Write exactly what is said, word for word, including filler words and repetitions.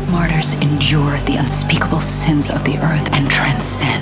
Martyrs endure the unspeakable sins of the earth and transcend